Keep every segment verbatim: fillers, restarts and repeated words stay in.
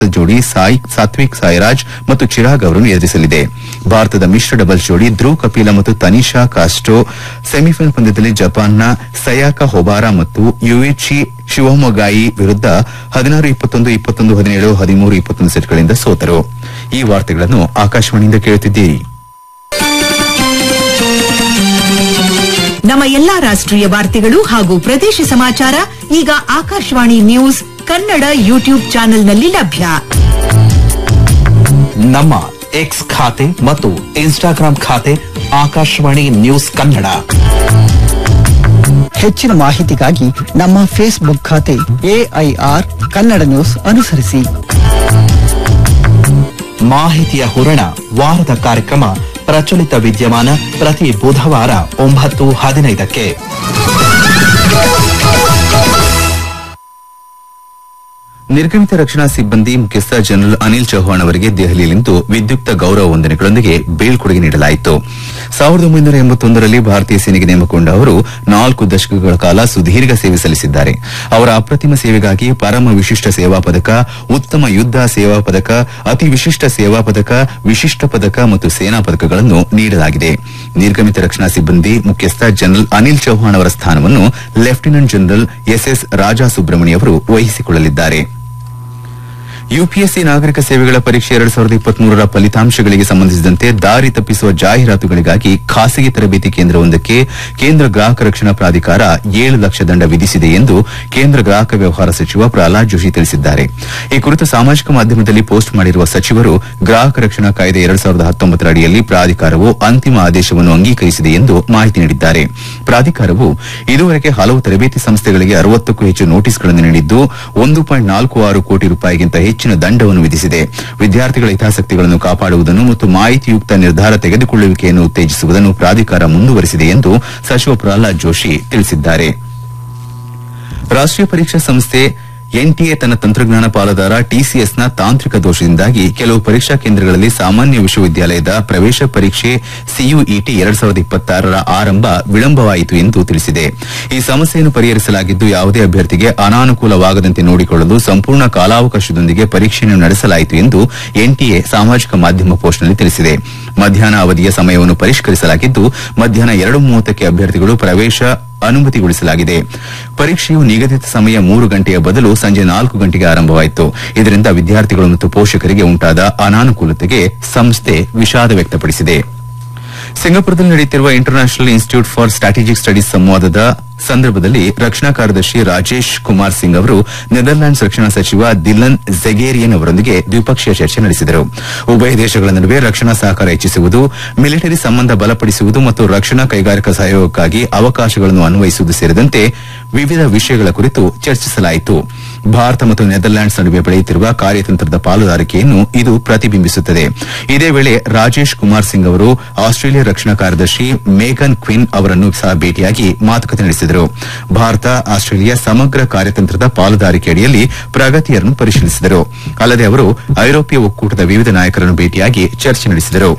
ಜೋಡಿ ಸಾಯಿ ಸಾತ್ವಿಕ್ ಸಾಯಿರಾಜ್ ಮತ್ತು ಚಿರಾಗ್ ಅವರನ್ನು ಎದುರಿಸಲಿದೆ. ಭಾರತದ ಮಿಶ್ರ ಡಬಲ್ಸ್ ಜೋಡಿ ಧ್ರುವ್ ಕಪಿಲ ಮತ್ತು ತನಿಷಾ ಕಾಸ್ಟೋ ಸೆಮಿಫೈನಲ್ ಪಂದ್ಯದಲ್ಲಿ ಜಪಾನ್ನ ಸಯಾಕಾ ಹೊಬಾರಾ ಮತ್ತು ಯುಯಿಚಿ ಶಿವಮೊಗಾಯಿ ವಿರುದ್ಧ ಹದಿನಾರು ಇಪ್ಪತ್ತೊಂದು ಇಪ್ಪತ್ತೊಂದು ಹದಿನೇಳು ಹದಿಮೂರು ಇಪ್ಪತ್ತೊಂದು ಸೆಟ್ಗಳಿಂದ ಸೋತರು. ಈ ವಾರ್ತೆಗಳನ್ನು ಆಕಾಶವಾಣಿಯಿಂದ ಕೇಳುತ್ತಿದ್ದೀರಿ. ನಮ್ಮ ಎಲ್ಲಾ ರಾಷ್ಟ್ರೀಯ ವಾರ್ತೆಗಳು ಹಾಗೂ ಪ್ರದೇಶ ಸಮಾಚಾರ ಈಗ ಆಕಾಶವಾಣಿ ನ್ಯೂಸ್ ಕನ್ನಡ ಯೂಟ್ಯೂಬ್ ಚಾನೆಲ್ನಲ್ಲಿ ಲಭ್ಯ. ನಮ್ಮ ಎಕ್ಸ್ ಖಾತೆ ಮತ್ತು ಇನ್ಸ್ಟಾಗ್ರಾಂ ಖಾತೆ ಆಕಾಶವಾಣಿ ನ್ಯೂಸ್ ಕನ್ನಡ. ಹೆಚ್ಚಿನ ಮಾಹಿತಿಗಾಗಿ ನಮ್ಮ ಫೇಸ್ಬುಕ್ ಖಾತೆ ಎಐಆರ್ ಕನ್ನಡ ನ್ಯೂಸ್ ಅನುಸರಿಸಿ. ಮಾಹಿತಿಯ ಹೂರಣ ವಾರದ ಕಾರ್ಯಕ್ರಮ ಪ್ರಚಲಿತ ವಿದ್ಯಮಾನ ಪ್ರತಿ ಬುಧವಾರ ಒಂಬತ್ತು ಹದಿನೈದಕ್ಕೆ. ನಿರ್ಗಮಿತ ರಕ್ಷಣಾ ಸಿಬ್ಬಂದಿ ಮುಖ್ಯಸ್ಥ ಜನರಲ್ ಅನಿಲ್ ಚೌಹಾಣ್ ಅವರಿಗೆ ದೆಹಲಿಯಲ್ಲಿಂದು ವಿದ್ಯುಕ್ತ ಗೌರವ ವಂದನೆಗಳೊಂದಿಗೆ ಬೀಳ್ಕೊಡುಗೆ ನೀಡಲಾಯಿತು. ಸಾವಿರದ ಒಂಬೈನೂರ ಎಂಬತ್ತೊಂದರಲ್ಲಿ ಭಾರತೀಯ ಸೇನೆಗೆ ನೇಮಕಗೊಂಡ ಅವರು ನಾಲ್ಕು ದಶಕಗಳ ಕಾಲ ಸುದೀರ್ಘ ಸೇವೆ ಸಲ್ಲಿಸಿದ್ದಾರೆ. ಅವರ ಅಪ್ರತಿಮ ಸೇವೆಗಾಗಿ ಪರಮ ವಿಶಿಷ್ಟ ಸೇವಾ ಪದಕ, ಉತ್ತಮ ಯುದ್ದ ಸೇವಾ ಪದಕ, ಅತಿ ವಿಶಿಷ್ಟ ಸೇವಾ ಪದಕ, ವಿಶಿಷ್ಟ ಪದಕ ಮತ್ತು ಸೇನಾ ಪದಕಗಳನ್ನು ನೀಡಲಾಗಿದೆ. ನಿರ್ಗಮಿತ ರಕ್ಷಣಾ ಸಿಬ್ಬಂದಿ ಮುಖ್ಯಸ್ಥ ಜನರಲ್ ಅನಿಲ್ ಚೌಹಾಣ್ ಅವರ ಸ್ಥಾನವನ್ನು lieutenant general S S Raja Subramani ಅವರು ವಹಿಸಿಕೊಳ್ಳಲಿದ್ದಾರೆ. ಯುಪಿಎಸ್ಸಿ ನಾಗರಿಕ ಸೇವೆಗಳ ಪರೀಕ್ಷೆ ಎರಡು ಸಾವಿರದ ಇಪ್ಪತ್ಮೂರರ ಫಲಿತಾಂಶಗಳಿಗೆ ಸಂಬಂಧಿಸಿದಂತೆ ದಾರಿ ತಪ್ಪಿಸುವ ಜಾಹೀರಾತುಗಳಿಗಾಗಿ ಖಾಸಗಿ ತರಬೇತಿ ಕೇಂದ್ರವೊಂದಕ್ಕೆ ಕೇಂದ್ರ ಗ್ರಾಹಕ ರಕ್ಷಣಾ ಪ್ರಾಧಿಕಾರ ಏಳು ಲಕ್ಷ ದಂಡ ವಿಧಿಸಿದೆ ಎಂದು ಕೇಂದ್ರ ಗ್ರಾಹಕ ವ್ಯವಹಾರ ಸಚಿವ ಪ್ರಹ್ಲಾದ್ ಜೋಶಿ ತಿಳಿಸಿದ್ದಾರೆ. ಈ ಕುರಿತು ಸಾಮಾಜಿಕ ಮಾಧ್ಯಮದಲ್ಲಿ ಪೋಸ್ಟ್ ಮಾಡಿರುವ ಸಚಿವರು ಗ್ರಾಹಕ ರಕ್ಷಣಾ ಕಾಯ್ದೆ ಎರಡು ಸಾವಿರದ ಹತ್ತೊಂಬತ್ತರ ಅಡಿಯಲ್ಲಿ ಪ್ರಾಧಿಕಾರವು ಅಂತಿಮ ಆದೇಶವನ್ನು ಅಂಗೀಕರಿಸಿದೆ ಎಂದು ಮಾಹಿತಿ ನೀಡಿದ್ದಾರೆ. ಪ್ರಾಧಿಕಾರವು ಇದುವರೆಗೆ ಹಲವು ತರಬೇತಿ ಸಂಸ್ಥೆಗಳಿಗೆ ಅರವತ್ತಕ್ಕೂ ಹೆಚ್ಚು ನೋಟಿಸ್ಗಳನ್ನು ನೀಡಿದ್ದು ಒಂದು ಪಾಯಿಂಟ್ ನಾಲ್ಕು ಆರು ಕೋಟಿ ರೂಪಾಯಿಗಿಂತ ಹೆಚ್ಚಿನ ದಂಡವನ್ನು ವಿಧಿಸಿದೆ. ವಿದ್ಯಾರ್ಥಿಗಳ ಹಿತಾಸಕ್ತಿಗಳನ್ನು ಕಾಪಾಡುವುದನ್ನು ಮತ್ತು ಮಾಹಿತಿಯುಕ್ತ ನಿರ್ಧಾರ ತೆಗೆದುಕೊಳ್ಳುವಿಕೆಯನ್ನು ಉತ್ತೇಜಿಸುವುದನ್ನು ಪ್ರಾಧಿಕಾರ ಮುಂದುವರೆಸಿದೆ ಎಂದು ಸಚಿವ ಪ್ರಹ್ಲಾದ್ ಜೋಶಿ ತಿಳಿಸಿದ್ದಾರೆ. ರಾಷ್ಟೀಯ ಪರೀಕ್ಷಾ ಸಂಸ್ಥೆ ಎನ್ಟಿಎ ತನ್ನ ತಂತ್ರಜ್ಞಾನ ಪಾಲುದಾರ ಟಿಸಿಎಸ್ನ ತಾಂತ್ರಿಕ ದೋಷದಿಂದಾಗಿ ಕೆಲವು ಪರೀಕ್ಷಾ ಕೇಂದ್ರಗಳಲ್ಲಿ ಸಾಮಾನ್ಯ ವಿಶ್ವವಿದ್ಯಾಲಯದ ಪ್ರವೇಶ ಪರೀಕ್ಷೆ ಸಿಯುಇಟಿ ಎರಡ್ ಸಾವಿರದ ಇಪ್ಪತ್ತಾರರ ಆರಂಭ ವಿಳಂಬವಾಯಿತು ಎಂದು ತಿಳಿಸಿದೆ. ಈ ಸಮಸ್ಯೆಯನ್ನು ಪರಿಹರಿಸಲಾಗಿದ್ದು ಯಾವುದೇ ಅಭ್ಯರ್ಥಿಗೆ ಅನಾನುಕೂಲವಾಗದಂತೆ ನೋಡಿಕೊಳ್ಳಲು ಸಂಪೂರ್ಣ ಕಾಲಾವಕಾಶದೊಂದಿಗೆ ಪರೀಕ್ಷೆಯನ್ನು ನಡೆಸಲಾಯಿತು ಎಂದು ಎನ್ಟಿಎ ಸಾಮಾಜಿಕ ಮಾಧ್ಯಮ ಪೋಸ್ಟ್ನಲ್ಲಿ ತಿಳಿಸಿದೆ. ಮಧ್ಯಾಹ್ನ ಅವಧಿಯ ಸಮಯವನ್ನು ಪರಿಷ್ಕರಿಸಲಾಗಿದ್ದು ಮಧ್ಯಾಹ್ನ ಎರಡು ಮೂವತ್ತಕ್ಕೆ ಅಭ್ಯರ್ಥಿಗಳು ಪ್ರವೇಶ ಅನುಮತಿಗೊಳಿಸಲಾಗಿದೆ. ಪರೀಕ್ಷೆಯು ನಿಗದಿತ ಸಮಯ ಮೂರು ಗಂಟೆಯ ಬದಲು ಸಂಜೆ ನಾಲ್ಕು ಗಂಟೆಗೆ ಆರಂಭವಾಯಿತು. ಇದರಿಂದ ವಿದ್ಯಾರ್ಥಿಗಳು ಮತ್ತು ಪೋಷಕರಿಗೆ ಉಂಟಾದ ಅನಾನುಕೂಲತೆಗೆ ಸಂಸ್ಥೆ ವಿಷಾದ ವ್ಯಕ್ತಪಡಿಸಿದೆ. ಸಿಂಗಾಪುರದಲ್ಲಿ ನಡೆಯುತ್ತಿರುವ international institute for strategic studies ಸಂವಾದದ ಸಂದರ್ಭದಲ್ಲಿ ರಕ್ಷಣಾ ಕಾರ್ಯದರ್ಶಿ ರಾಜೇಶ್ ಕುಮಾರ್ ಸಿಂಗ್ ಅವರು ನೆದರ್ಲ್ಯಾಂಡ್ಸ್ ರಕ್ಷಣಾ ಸಚಿವ ದಿಲನ್ ಝೆಗೇರಿಯನ್ ಅವರೊಂದಿಗೆ ದ್ವಿಪಕ್ಷೀಯ ಚರ್ಚೆ ನಡೆಸಿದರು. ಉಭಯ ದೇಶಗಳ ನಡುವೆ ರಕ್ಷಣಾ ಸಹಕಾರ ಹೆಚ್ಚಿಸುವುದು, ಮಿಲಿಟರಿ ಸಂಬಂಧ ಬಲಪಡಿಸುವುದು ಮತ್ತು ರಕ್ಷಣಾ ಕೈಗಾರಿಕಾ ಸಹಯೋಗಕ್ಕಾಗಿ ಅವಕಾಶಗಳನ್ನು ಅನ್ವಯಿಸುವುದು ಸೇರಿದಂತೆ ವಿವಿಧ ವಿಷಯಗಳ ಕುರಿತು ಚರ್ಚಿಸಲಾಯಿತು. ಭಾರತ ಮತ್ತು ನೆದರ್ಲ್ಯಾಂಡ್ಸ್ ನಡುವೆ ಬೆಳೆಯುತ್ತಿರುವ ಕಾರ್ಯತಂತ್ರದ ಪಾಲುದಾರಿಕೆಯನ್ನು ಇದು ಪ್ರತಿಬಿಂಬಿಸುತ್ತದೆ. ಇದೇ ವೇಳೆ ರಾಜೇಶ್ ಕುಮಾರ್ ಸಿಂಗ್ ಅವರು ಆಸ್ಟ್ರೇಲಿಯಾ ರಕ್ಷಣಾ ಕಾರ್ಯದರ್ಶಿ ಮೇಗನ್ ಕ್ವಿನ್ ಅವರನ್ನು ಸಹ ಭೇಟಿಯಾಗಿ ಮಾತುಕತೆ ನಡೆಸಿದರು. ಭಾರತ ಆಸ್ಟ್ರೇಲಿಯಾ ಸಮಗ್ರ ಕಾರ್ಯತಂತ್ರದ ಪಾಲುದಾರಿಕೆ ಅಡಿಯಲ್ಲಿ ಪ್ರಗತಿಯನ್ನು ಪರಿಶೀಲಿಸಿದರು. ಅಲ್ಲದೆ ಅವರು ಐರೋಪ್ಯ ಒಕ್ಕೂಟದ ವಿವಿಧ ನಾಯಕರನ್ನು ಭೇಟಿಯಾಗಿ ಚರ್ಚೆ ನಡೆಸಿದರು.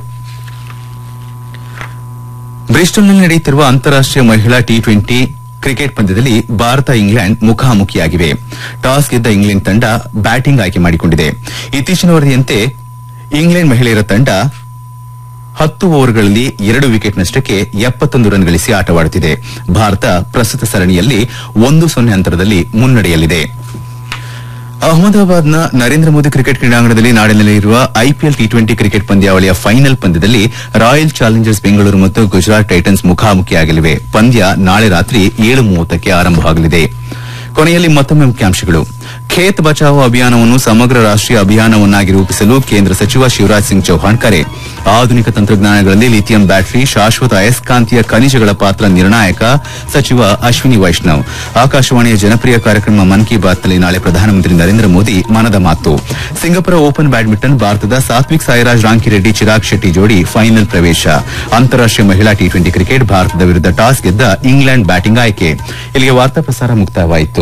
ಬ್ರಿಸ್ಟಲ್ನಲ್ಲಿ ನಡೆಯುತ್ತಿರುವ ಅಂತಾರಾಷ್ಟೀಯ ಮಹಿಳಾ ಟಿ ಟ್ವೆಂಟಿ ಕ್ರಿಕೆಟ್ ಪಂದ್ಯದಲ್ಲಿ ಭಾರತ ಇಂಗ್ಲೆಂಡ್ ಮುಖಾಮುಖಿಯಾಗಿವೆ. ಟಾಸ್ ಗೆದ್ದ ಇಂಗ್ಲೆಂಡ್ ತಂಡ ಬ್ಯಾಟಿಂಗ್ ಆಯ್ಕೆ ಮಾಡಿಕೊಂಡಿದೆ. ಇತ್ತೀಚಿನ ವರದಿಯಂತೆ ಇಂಗ್ಲೆಂಡ್ ಮಹಿಳೆಯರ ತಂಡ ಹತ್ತು ಓವರ್ಗಳಲ್ಲಿ ಎರಡು ವಿಕೆಟ್ ನಷ್ಟಕ್ಕೆ ಎಪ್ಪತ್ತೊಂದು ರನ್ ಗಳಿಸಿ ಆಟವಾಡುತ್ತಿದೆ. ಭಾರತ ಪ್ರಸ್ತುತ ಸರಣಿಯಲ್ಲಿ ಒಂದು ಸೊನ್ನೆ ಅಂತರದಲ್ಲಿ ಮುನ್ನಡೆಯಲ್ಲಿದೆ. ಅಹಮದಾಬಾದ್ನ ನರೇಂದ್ರ ಮೋದಿ ಕ್ರಿಕೆಟ್ ಕ್ರೀಡಾಂಗಣದಲ್ಲಿ ನಾಳೆ ನಡೆಯಲಿರುವ ಐಪಿಎಲ್ ಟಿ ಟ್ವೆಂಟಿ ಕ್ರಿಕೆಟ್ ಪಂದ್ಯಾವಳಿಯ ಫೈನಲ್ ಪಂದ್ಯದಲ್ಲಿ ರಾಯಲ್ ಚಾಲೆಂಜರ್ಸ್ ಬೆಂಗಳೂರು ಮತ್ತು ಗುಜರಾತ್ ಟೈಟನ್ಸ್ ಮುಖಾಮುಖಿಯಾಗಲಿವೆ. ಪಂದ್ಯ ನಾಳೆ ರಾತ್ರಿ ಏಳು ಮೂವತ್ತಕ್ಕೆ ಆರಂಭವಾಗಲಿದೆ. ಕೊನೆಯಲ್ಲಿ ಮತ್ತೊಮ್ಮೆ ಮುಖ್ಯಾಂಶಗಳು. ಖೇತ್ ಬಚಾವೋ ಅಭಿಯಾನವನ್ನು ಸಮಗ್ರ ರಾಷ್ಟೀಯ ಅಭಿಯಾನವನ್ನಾಗಿ ರೂಪಿಸಲು ಕೇಂದ್ರ ಸಚಿವ ಶಿವರಾಜ್ ಸಿಂಗ್ ಚೌಹಾಣ್ ಕರೆ. ಆಧುನಿಕ ತಂತ್ರಜ್ಞಾನಗಳಲ್ಲಿ ಲಿಥಿಯಂ ಬ್ಯಾಟರಿ, ಶಾಶ್ವತ ಅಯಸ್ಕಾಂತೀಯ ಖನಿಜಗಳ ಪಾತ್ರ ನಿರ್ಣಾಯಕ, ಸಚಿವ ಅಶ್ವಿನಿ ವೈಷ್ಣವ್. ಆಕಾಶವಾಣಿಯ ಜನಪ್ರಿಯ ಕಾರ್ಯಕ್ರಮ ಮನ್ ಕಿ ಬಾತ್ನಲ್ಲಿ ನಾಳೆ ಪ್ರಧಾನಮಂತ್ರಿ ನರೇಂದ್ರ ಮೋದಿ ಮನದ ಮಾತು. ಸಿಂಗಾಪುರ ಓಪನ್ ಬ್ಯಾಡ್ಮಿಂಟನ್, ಭಾರತದ ಸಾತ್ವಿಕ್ ಸಾಯಿರಾಜ್ ರಾಂಕಿರೆಡ್ಡಿ ಚಿರಾಗ್ ಶೆಟ್ಟಿ ಜೋಡಿ ಫೈನಲ್ ಪ್ರವೇಶ. ಅಂತಾರಾಷ್ಟೀಯ ಮಹಿಳಾ ಟಿ ಟ್ವೆಂಟಿ ಕ್ರಿಕೆಟ್, ಭಾರತದ ವಿರುದ್ಧ ಟಾಸ್ ಗೆದ್ದ ಇಂಗ್ಲೆಂಡ್ ಬ್ಯಾಟಿಂಗ್ ಆಯ್ಕೆ. ಇಲ್ಲಿಗೆ ವಾರ್ತಾ ಪ್ರಸಾರ ಮುಕ್ತಾಯವಾಯಿತು.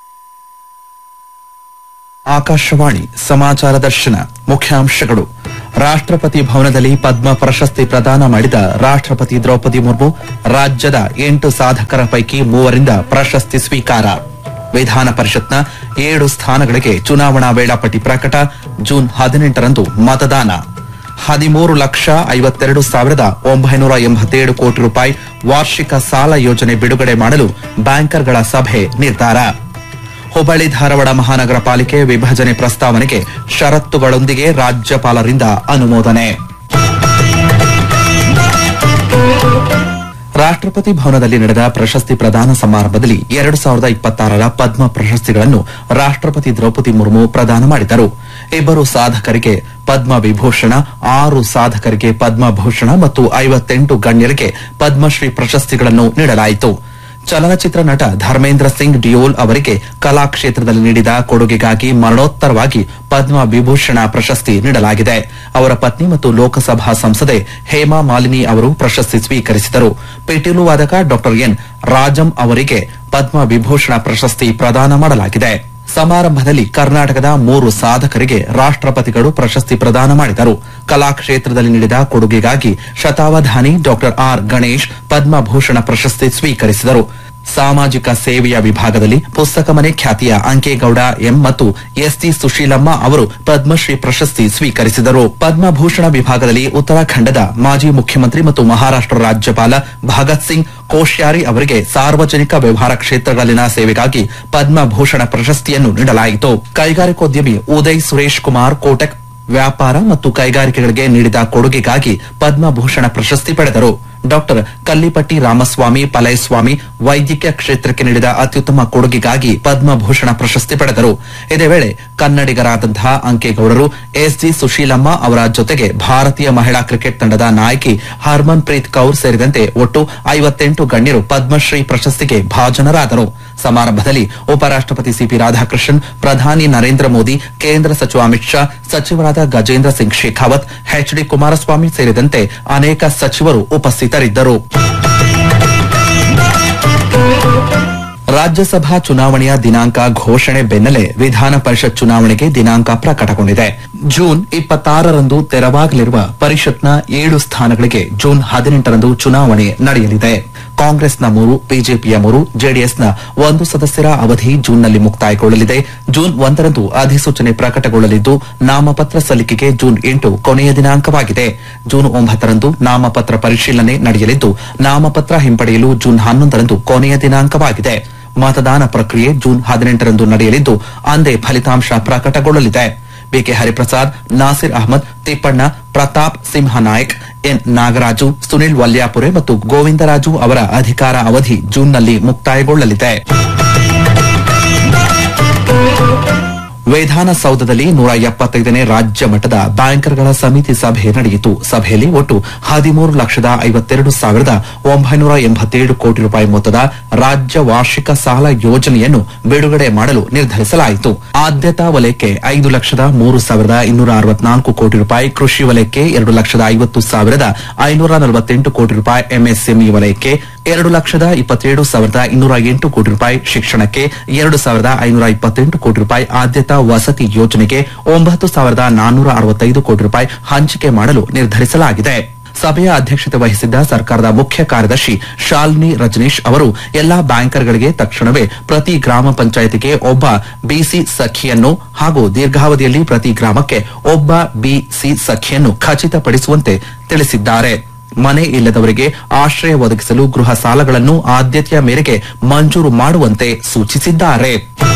ಆಕಾಶವಾಣಿ ಸಮಾಚಾರ ದರ್ಶನ. ಮುಖ್ಯಾಂಶಗಳು. ರಾಷ್ಟ್ರಪತಿ ಭವನದಲ್ಲಿ ಪದ್ಮ ಪ್ರಶಸ್ತಿ ಪ್ರದಾನ ಮಾಡಿದ ರಾಷ್ಟ್ರಪತಿ ದ್ರೌಪದಿ ಮುರ್ಮು ರಾಜ್ಯದ ಎಂಟು ಸಾಧಕರ ಪೈಕಿ ಮೂವರಿಂದ ಪ್ರಶಸ್ತಿ ಸ್ವೀಕಾರ. ವಿಧಾನ ಪರಿಷತ್ನ ಏಳು ಸ್ಥಾನಗಳಿಗೆ ಚುನಾವಣಾ ವೇಳಾಪಟ್ಟಿ ಪ್ರಕಟ. ಜೂನ್ ಹದಿನೆಂಟರಂದು ಮತದಾನ. ಹದಿಮೂರು ಲಕ್ಷ ಐವತ್ತೆರಡು ಸಾವಿರದ ಒಂಬೈನೂರ ಎಂಬತ್ತೇಳು ಕೋಟಿ ರೂಪಾಯಿ ವಾರ್ಷಿಕ ಸಾಲ ಯೋಜನೆ ಬಿಡುಗಡೆ ಮಾಡಲು ಬ್ಯಾಂಕರ್ಗಳ ಸಭೆ ನಿರ್ಧಾರ. ಹುಬ್ಬಳ್ಳಿ ಧಾರವಾಡ ಮಹಾನಗರ ಪಾಲಿಕೆ ವಿಭಜನೆ ಪ್ರಸ್ತಾವನೆಗೆ ಷರತ್ತುಗಳೊಂದಿಗೆ ರಾಜ್ಯಪಾಲರಿಂದ ಅನುಮೋದನೆ. ರಾಷ್ಟ್ರಪತಿ ಭವನದಲ್ಲಿ ನಡೆದ ಪ್ರಶಸ್ತಿ ಪ್ರದಾನ ಸಮಾರಂಭದಲ್ಲಿ ಎರಡು ಸಾವಿರದ ಇಪ್ಪತ್ತಾರರ ಪದ್ಮ ಪ್ರಶಸ್ತಿಗಳನ್ನು ರಾಷ್ಟ್ರಪತಿ ದ್ರೌಪದಿ ಮುರ್ಮು ಪ್ರದಾನ ಮಾಡಿದರು. ಇಬ್ಬರು ಸಾಧಕರಿಗೆ ಪದ್ಮ ವಿಭೂಷಣ, ಆರು ಸಾಧಕರಿಗೆ ಪದ್ಮಭೂಷಣ ಮತ್ತು ಐವತ್ತೆಂಟು ಗಣ್ಯರಿಗೆ ಪದ್ಮಶ್ರೀ ಪ್ರಶಸ್ತಿಗಳನ್ನು ನೀಡಲಾಯಿತು. ಚಲನಚಿತ್ರ ನಟ ಧರ್ಮೇಂದ್ರ ಸಿಂಗ್ ಡಿಯೋಲ್ ಅವರಿಗೆ ಕಲಾ ಕ್ಷೇತ್ರದಲ್ಲಿ ನೀಡಿದ ಕೊಡುಗೆಗಾಗಿ ಮರಣೋತ್ತರವಾಗಿ ಪದ್ಮ ವಿಭೂಷಣ ಪ್ರಶಸ್ತಿ ನೀಡಲಾಗಿದೆ. ಅವರ ಪತ್ನಿ ಮತ್ತು ಲೋಕಸಭಾ ಸಂಸದೆ ಹೇಮಾ ಮಾಲಿನಿ ಅವರು ಪ್ರಶಸ್ತಿ ಸ್ವೀಕರಿಸಿದರು. ಪಿಟೀಲು ವಾದಕ ಡಾ ಎನ್ ರಾಜಂ ಅವರಿಗೆ ಪದ್ಮ ವಿಭೂಷಣ ಪ್ರಶಸ್ತಿ ಪ್ರದಾನ ಮಾಡಲಾಗಿದೆ. ಸಮಾರಂಭದಲ್ಲಿ ಕರ್ನಾಟಕದ ಮೂರು ಸಾಧಕರಿಗೆ ರಾಷ್ಟ್ರಪತಿಗಳು ಪ್ರಶಸ್ತಿ ಪ್ರದಾನ ಮಾಡಿದರು. ಕಲಾ ಕ್ಷೇತ್ರದಲ್ಲಿ ನೀಡಿದ ಕೊಡುಗೆಗಾಗಿ ಶತಾವಧಾನಿ ಡಾ ಆರ್ ಗಣೇಶ್ ಪದ್ಮಭೂಷಣ ಪ್ರಶಸ್ತಿ ಸ್ವೀಕರಿಸಿದರು. ಸಾಮಾಜಿಕ ಸೇವೆಯ ವಿಭಾಗದಲ್ಲಿ ಪುಸ್ತಕ ಮನೆ ಖ್ಯಾತಿಯ ಅಂಕೇಗೌಡ ಎಂ ಮತ್ತು ಎಸ್ಟಿ ಸುಶೀಲಮ್ಮ ಅವರು ಪದ್ಮಶ್ರೀ ಪ್ರಶಸ್ತಿ ಸ್ವೀಕರಿಸಿದರು. ಪದ್ಮಭೂಷಣ ವಿಭಾಗದಲ್ಲಿ ಉತ್ತರಾಖಂಡದ ಮಾಜಿ ಮುಖ್ಯಮಂತ್ರಿ ಮತ್ತು ಮಹಾರಾಷ್ಟ್ರ ರಾಜ್ಯಪಾಲ ಭಗತ್ ಸಿಂಗ್ ಕೋಶ್ಯಾರಿ ಅವರಿಗೆ ಸಾರ್ವಜನಿಕ ವ್ಯವಹಾರ ಕ್ಷೇತ್ರಗಳಲ್ಲಿನ ಸೇವೆಗಾಗಿ ಪದ್ಮಭೂಷಣ ಪ್ರಶಸ್ತಿಯನ್ನು ನೀಡಲಾಯಿತು. ಕೈಗಾರಿಕೋದ್ಯಮಿ ಉದಯ್ ಸುರೇಶ್ ಕುಮಾರ್ ಕೋಟಕ್ ವ್ಯಾಪಾರ ಮತ್ತು ಕೈಗಾರಿಕೆಗಳಿಗೆ ನೀಡಿದ ಕೊಡುಗೆಗಾಗಿ ಪದ್ಮಭೂಷಣ ಪ್ರಶಸ್ತಿ ಪಡೆದರು. ಡಾಕ್ಟರ್ ಕಲ್ಲಿಪಟ್ಟಿ ರಾಮಸ್ವಾಮಿ ಪಲೈಸ್ವಾಮಿ ವೈದ್ಯಕೀಯ ಕ್ಷೇತ್ರಕ್ಕೆ ನೀಡಿದ ಅತ್ಯುತ್ತಮ ಕೊಡುಗೆಗಾಗಿ ಪದ್ಮಭೂಷಣ ಪ್ರಶಸ್ತಿ ಪಡೆದರು. ಇದೇ ವೇಳೆ ಕನ್ನಡಿಗರಾದಂತಹ ಅಂಕೇಗೌಡರು ಎಸ್ಜಿ ಸುಶೀಲಮ್ಮ ಅವರ ಜೊತೆಗೆ ಭಾರತೀಯ ಮಹಿಳಾ ಕ್ರಿಕೆಟ್ ತಂಡದ ನಾಯಕಿ ಹರ್ಮನ್ ಪ್ರೀತ್ ಕೌರ್ ಸೇರಿದಂತೆ ಒಟ್ಟು ಐವತ್ತೆಂಟು ಗಣ್ಯರು ಪದ್ಮಶ್ರೀ ಪ್ರಶಸ್ತಿಗೆ ಭಾಜನರಾದರು. ಸಮಾರಂಭದಲ್ಲಿ ಉಪರಾಷ್ಟಪತಿ ಸಿಪಿ ರಾಧಾಕೃಷ್ಣನ್, ಪ್ರಧಾನಿ ನರೇಂದ್ರ ಮೋದಿ, ಕೇಂದ್ರ ಸಚಿವ ಅಮಿತ್ ಶಾ, ಸಚಿವರಾದ ಗಜೇಂದ್ರ ಸಿಂಗ್ ಶೇಖಾವತ್, ಎಚ್ ಡಿ ಕುಮಾರಸ್ವಾಮಿ ಸೇರಿದಂತೆ ಅನೇಕ ಸಚಿವರು ಉಪಸ್ಥಿತರಿದ್ದರು. ರಾಜ್ಯಸಭಾ ಚುನಾವಣೆಯ ದಿನಾಂಕ ಘೋಷಣೆ ಬೆನ್ನಲ್ಲೇ ವಿಧಾನ ಪರಿಷತ್ ಚುನಾವಣೆಗೆ ದಿನಾಂಕ ಪ್ರಕಟಗೊಂಡಿದೆ. ಜೂನ್ ಇಪ್ಪತ್ತಾರರಂದು ತೆರವಾಗಲಿರುವ ಪರಿಷತ್ನ ಏಳು ಸ್ಥಾನಗಳಿಗೆ ಜೂನ್ ಹದಿನೆಂಟರಂದು ಚುನಾವಣೆ ನಡೆಯಲಿದೆ. ಕಾಂಗ್ರೆಸ್ನ ಮೂರು, ಬಿಜೆಪಿಯ ಮೂರು, ಜೆಡಿಎಸ್ನ ಒಂದು ಸದಸ್ಯರ ಅವಧಿ ಜೂನ್ನಲ್ಲಿ ಮುಕ್ತಾಯಗೊಳ್ಳಲಿದೆ. ಜೂನ್ ಒಂದರಂದು ಅಧಿಸೂಚನೆ ಪ್ರಕಟಗೊಳ್ಳಲಿದ್ದು ನಾಮಪತ್ರ ಸಲ್ಲಿಕೆಗೆ ಜೂನ್ ಎಂಟು ಕೊನೆಯ ದಿನಾಂಕವಾಗಿದೆ. ಜೂನ್ ಒಂಬತ್ತರಂದು ನಾಮಪತ್ರ ಪರಿಶೀಲನೆ ನಡೆಯಲಿದ್ದು ನಾಮಪತ್ರ ಹಿಂಪಡೆಯಲು ಜೂನ್ ಹನ್ನೊಂದರಂದು ಕೊನೆಯ ದಿನಾಂಕವಾಗಿದೆ. ಮತದಾನ ಪ್ರಕ್ರಿಯೆ ಜೂನ್ ಹದಿನೆಂಟರಂದು ನಡೆಯಲಿದ್ದು ಅಂದೇ ಫಲಿತಾಂಶ ಪ್ರಕಟಗೊಳ್ಳಲಿದೆ. ಬಿಕೆ ಹರಿಪ್ರಸಾದ್, ನಾಸಿರ್ ಅಹಮದ್, ತಿಪ್ಪಣ್ಣ, ಪ್ರತಾಪ್ ಸಿಂಹನಾಯಕ್, ಎನ್ ನಾಗರಾಜು, ಸುನಿಲ್ ವಲ್ಯಾಪುರೆ ಮತ್ತು ಗೋವಿಂದರಾಜು ಅವರ ಅಧಿಕಾರ ಅವಧಿ ಜೂನ್ನಲ್ಲಿ ಮುಕ್ತಾಯಗೊಳ್ಳಲಿದೆ. ವಿಧಾನಸೌಧದಲ್ಲಿ ನೂರ ಎಪ್ಪತ್ತೈದನೇ ರಾಜ್ಯ ಮಟ್ಟದ ಬ್ಯಾಂಕರ್ಗಳ ಸಮಿತಿ ಸಭೆ ನಡೆಯಿತು. ಸಭೆಯಲ್ಲಿ ಒಟ್ಟು ಹದಿಮೂರು ಲಕ್ಷದ ಐವತ್ತೆರಡು ಸಾವಿರದ ಒಂಬೈನೂರ ಎಂಬತ್ತೇಳು ಕೋಟಿ ರೂಪಾಯಿ ಮೊತ್ತದ ರಾಜ್ಯ ವಾರ್ಷಿಕ ಸಾಲ ಯೋಜನೆಯನ್ನು ಬಿಡುಗಡೆ ಮಾಡಲು ನಿರ್ಧರಿಸಲಾಯಿತು. ಆದ್ಯತಾ ವಲಯಕ್ಕೆ ಐದು ಲಕ್ಷದ ಮೂರು ಸಾವಿರದ ಇನ್ನೂರ ಅರವತ್ನಾಲ್ಕು ಕೋಟಿ ರೂಪಾಯಿ, ಕೃಷಿ ವಲಯಕ್ಕೆ ಎರಡು ಲಕ್ಷದ ಐವತ್ತು ಸಾವಿರದ ಐನೂರ ನಲವತ್ತೆಂಟು ಕೋಟಿ ರೂಪಾಯಿ, ಎಂಎಸ್ಎಂಇ ವಲಯಕ್ಕೆ ಎರಡು ಲಕ್ಷದ ಇಪ್ಪತ್ತೇಳು ಸಾವಿರದ ಇನ್ನೂರ ಎಂಟು ಕೋಟಿ ರೂಪಾಯಿ, ಶಿಕ್ಷಣಕ್ಕೆ ಎರಡು ಸಾವಿರದ ಐನೂರ ಇಪ್ಪತ್ತೆಂಟು ಕೋಟಿ ರೂಪಾಯಿ, ಆದ್ಯತಾ ವಸತಿ ಯೋಜನೆಗೆ ಒಂಬತ್ತು ಸಾವಿರದ ನಾನ್ನೂರ ಅರವತ್ತೈದು ಕೋಟಿ ರೂಪಾಯಿ ಹಂಚಿಕೆ ಮಾಡಲು ನಿರ್ಧರಿಸಲಾಗಿದೆ. ಸಭೆಯ ಅಧ್ಯಕ್ಷತೆ ವಹಿಸಿದ್ದ ಸರ್ಕಾರದ ಮುಖ್ಯ ಕಾರ್ಯದರ್ಶಿ ಶಾಲಿನಿ ರಜನೀಶ್ ಅವರು ಎಲ್ಲಾ ಬ್ಯಾಂಕರ್ಗಳಿಗೆ ತಕ್ಷಣವೇ ಪ್ರತಿ ಗ್ರಾಮ ಪಂಚಾಯಿತಿಗೆ ಒಬ್ಬ ಬಿಸಿ ಸಖಿಯನ್ನು ಹಾಗೂ ದೀರ್ಘಾವಧಿಯಲ್ಲಿ ಪ್ರತಿ ಗ್ರಾಮಕ್ಕೆ ಒಬ್ಬ ಬಿಸಿ ಸಖಿಯನ್ನು ಖಚಿತಪಡಿಸುವಂತೆ ತಿಳಿಸಿದ್ದಾರೆ. ಮನೆ ಇಲ್ಲದವರಿಗೆ ಆಶ್ರಯ ಒದಗಿಸಲು ಗೃಹ ಸಾಲಗಳನ್ನು ಆದ್ಯತೆಯ ಮೇರೆಗೆ ಮಂಜೂರು ಮಾಡುವಂತೆ ಸೂಚಿಸಿದ್ದಾರೆ.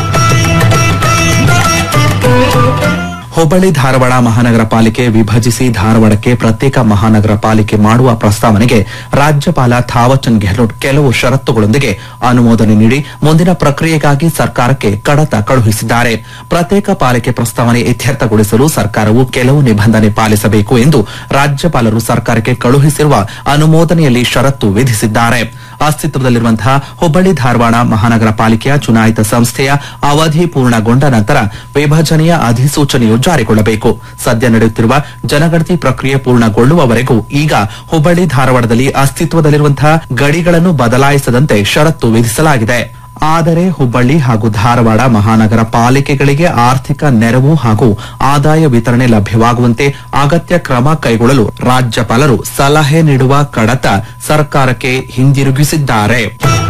ಹುಬ್ಬಳ್ಳಿ ಧಾರವಾಡ ಮಹಾನಗರ ಪಾಲಿಕೆ ವಿಭಜಿಸಿ ಧಾರವಾಡಕ್ಕೆ ಪ್ರತ್ಯೇಕ ಮಹಾನಗರ ಪಾಲಿಕೆ ಮಾಡುವ ಪ್ರಸ್ತಾವನೆಗೆ ರಾಜ್ಯಪಾಲ ಥಾವರ್ಚಂದ್ ಗೆಹ್ಲೋಟ್ ಕೆಲವು ಷರತ್ತುಗಳೊಂದಿಗೆ ಅನುಮೋದನೆ ನೀಡಿ ಮುಂದಿನ ಪ್ರಕ್ರಿಯೆಗಾಗಿ ಸರ್ಕಾರಕ್ಕೆ ಕಡತ ಕಳುಹಿಸಿದ್ದಾರೆ. ಪ್ರತ್ಯೇಕ ಪಾಲಿಕೆ ಪ್ರಸ್ತಾವನೆ ಇತ್ಯರ್ಥಗೊಳಿಸಲು ಸರ್ಕಾರವು ಕೆಲವು ನಿಬಂಧನೆ ಪಾಲಿಸಬೇಕು ಎಂದು ರಾಜ್ಯಪಾಲರು ಸರ್ಕಾರಕ್ಕೆ ಕಳುಹಿಸಿರುವ ಅನುಮೋದನೆಯಲ್ಲಿ ಷರತ್ತು ವಿಧಿಸಿದ್ದಾರೆ. ಅಸ್ತಿತ್ವದಲ್ಲಿರುವಂತಹ ಹುಬ್ಬಳ್ಳಿ ಧಾರವಾಡ ಮಹಾನಗರ ಪಾಲಿಕೆಯ ಚುನಾಯಿತ ಸಂಸ್ಥೆಯ ಅವಧಿ ಪೂರ್ಣಗೊಂಡ ನಂತರ ವಿಭಜನೆಯ ಅಧಿಸೂಚನೆಯು ಜಾರಿಗೊಳ್ಳಬೇಕು. ಸದ್ಯ ನಡೆಯುತ್ತಿರುವ ಜನಗಣತಿ ಪ್ರಕ್ರಿಯೆ ಪೂರ್ಣಗೊಳ್ಳುವವರೆಗೂ ಈಗ ಹುಬ್ಬಳ್ಳಿ ಧಾರವಾಡದಲ್ಲಿ ಅಸ್ತಿತ್ವದಲ್ಲಿರುವಂತಹ ಗಡಿಗಳನ್ನು ಬದಲಾಯಿಸದಂತೆ ಷರತ್ತು ವಿಧಿಸಲಾಗಿದೆ. ಆದರೆ ಹುಬ್ಬಳ್ಳಿ ಹಾಗೂ ಧಾರವಾಡ ಮಹಾನಗರ ಪಾಲಿಕೆಗಳಿಗೆ ಆರ್ಥಿಕ ನೆರವು ಹಾಗೂ ಆದಾಯ ವಿತರಣೆ ಲಭ್ಯವಾಗುವಂತೆ ಅಗತ್ಯ ಕ್ರಮ ಕೈಗೊಳ್ಳಲು ರಾಜ್ಯಪಾಲರು ಸಲಹೆ ನೀಡುವ ಕಡತ ಸರ್ಕಾರಕ್ಕೆ ಹಿಂದಿರುಗಿಸಿದ್ದಾರೆ.